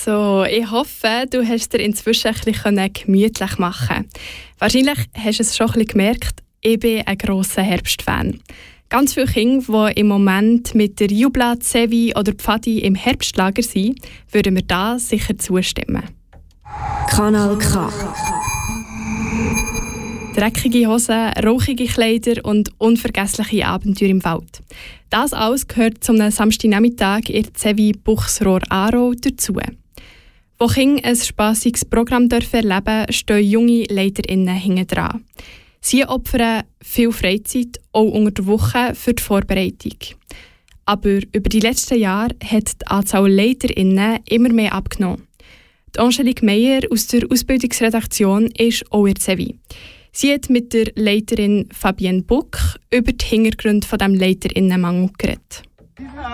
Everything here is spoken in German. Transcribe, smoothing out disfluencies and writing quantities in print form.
So, ich hoffe, du hast dir inzwischen ein bisschen gemütlich machen. Wahrscheinlich hast du es schon ein bisschen gemerkt, ich bin ein grosser Herbstfan. Ganz viele Kinder, die im Moment mit der Jubla, Sevi oder Pfadi im Herbstlager sind, würden mir da sicher zustimmen. Kanal K. Dreckige Hosen, rauchige Kleider und unvergessliche Abenteuer im Wald. Das alles gehört zum Samstagnachmittag in der Sevi Buchsrohr-Aarau dazu. Wo Kinder ein spassiges Programm erleben dürfen, stehen junge LeiterInnen hinten dran. Sie opfern viel Freizeit, auch unter der Woche, für die Vorbereitung. Aber über die letzten Jahre hat die Anzahl LeiterInnen immer mehr abgenommen. Die Angelique Meyer aus der Ausbildungsredaktion ist auch in der Sevi. Sie hat mit der Leiterin Fabienne Buck über die Hintergründe von diesem LeiterInnenmangel geredet.